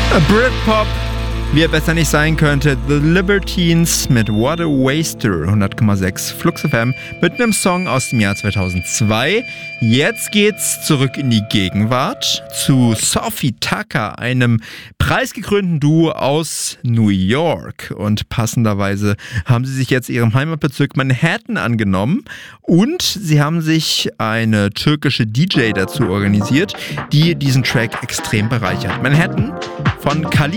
Britpop, wie er besser nicht sein könnte. The Libertines mit What a Waster, 100,6 Flux FM, mit einem Song aus dem Jahr 2002. Jetzt geht's zurück in die Gegenwart zu Sophie Tucker, einem preisgekrönten Duo aus New York. Und passenderweise haben sie sich jetzt ihrem Heimatbezirk Manhattan angenommen und sie haben sich eine türkische DJ dazu organisiert, die diesen Track extrem bereichert. Manhattan von Kali